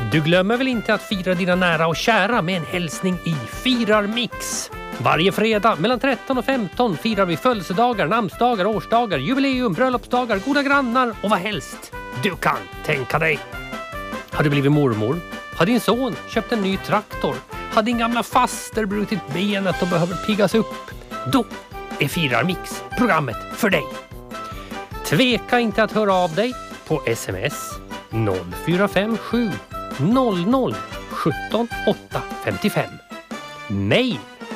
Du glömmer väl inte att fira dina nära och kära med en hälsning i Firarmix. Varje fredag mellan 13 och 15 firar vi födelsedagar, namnsdagar, årsdagar, jubileum, bröllopsdagar, goda grannar och vad helst du kan tänka dig. Har du blivit mormor? Har din son köpt en ny traktor? Har din gamla faster brutit benet och behöver piggas upp? Då är Firarmix programmet för dig. Tveka inte att höra av dig på sms 0457 00 17 855. Mail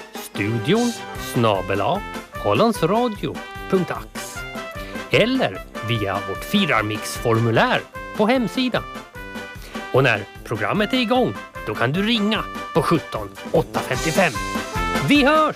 studion@hollandsradio.ax eller via vårt Firarmix-formulär på hemsidan. Och när programmet är igång, då kan du ringa på 17 855. Vi hörs!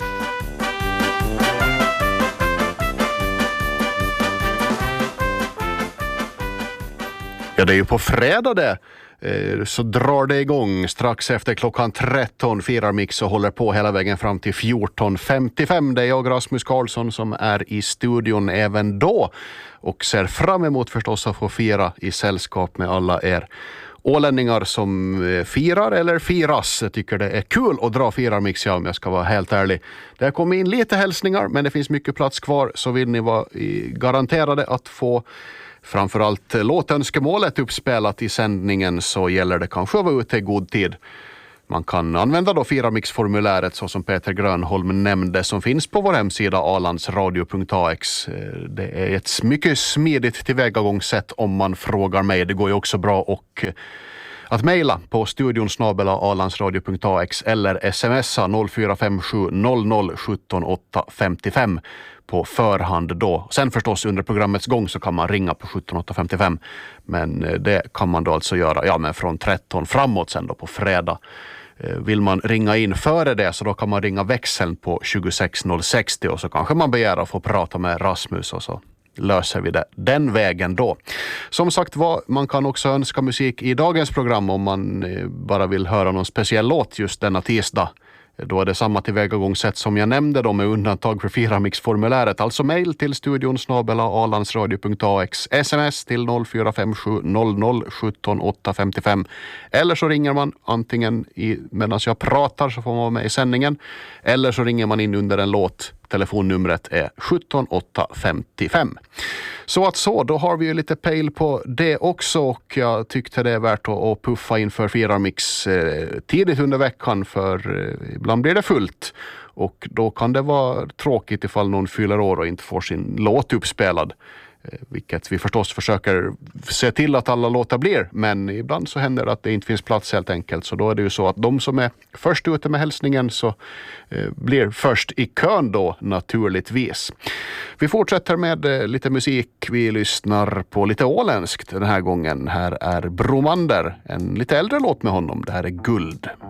Ja, det är ju på fredag det. Så drar det igång strax efter klockan 13. Firarmix och håller på hela vägen fram till 14.55. Det är jag, Rasmus Karlsson, som är i studion även då. Och ser fram emot förstås att få fira i sällskap med alla er ålänningar som firar eller firas. Jag tycker det är kul att dra Firarmix, om jag ska vara helt ärlig. Det har kommit in lite hälsningar, men det finns mycket plats kvar, så vill ni vara garanterade att få framförallt låtönskemålet uppspelat i sändningen, så gäller det kanske att vara ute i god tid. Man kan använda då Firarmix-formuläret så som Peter Grönholm nämnde, som finns på vår hemsida alandsradio.ax. Det är ett mycket smidigt tillvägagångssätt om man frågar mig. Det går ju också bra och att mejla på studion@alandsradio.ax eller smsa 0457 00 17 855 på förhand då. Sen förstås under programmets gång så kan man ringa på 17 855, men det kan man då alltså göra men från 13 framåt sen då på fredag. Vill man ringa in före det, så då kan man ringa växeln på 26060 och så kanske man begär att få prata med Rasmus, och så löser vi det den vägen då. Som sagt man kan också önska musik i dagens program om man bara vill höra någon speciell låt just denna tisdag. Då är det samma tillvägagångssätt som jag nämnde då, med undantag för Firarmix-formuläret. Alltså mejl till studion@alandsradio.ax, sms till 0457 00 17 855, eller så ringer man antingen medan jag pratar, så får man vara med i sändningen, eller så ringer man in under en låt. Telefonnumret är 17 855. Så då har vi ju lite pejl på det också, och jag tyckte det är värt att puffa inför Firarmix tidigt under veckan, för ibland blir det fullt och då kan det vara tråkigt ifall någon fyller år och inte får sin låt uppspelad. Vilket vi förstås försöker se till att alla låtar blir, men ibland så händer det att det inte finns plats helt enkelt, så då är det ju så att de som är först ute med hälsningen så blir först i kön då, naturligtvis. Vi fortsätter med lite musik. Vi lyssnar på lite åländskt den här gången. Här är Bromander, en lite äldre låt med honom. Det här är Guld.